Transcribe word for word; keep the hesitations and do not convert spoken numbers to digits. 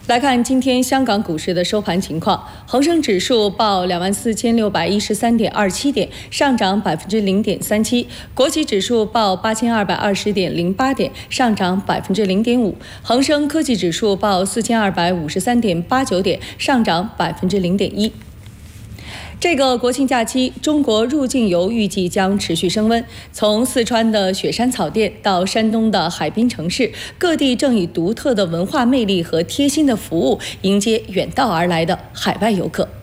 来看今天香港股市的收盘情况，恒生指数报两万四千六百一十三点二七点，上涨百分之零点三七；国企指数报八千二百二十点零八点，上涨百分之零点五；恒生科技指数报四千二百五十三点八九点，上涨百分之零点一。这个国庆假期，中国入境游预计将持续升温。从四川的雪山草甸到山东的海滨城市，各地正以独特的文化魅力和贴心的服务迎接远道而来的海外游客。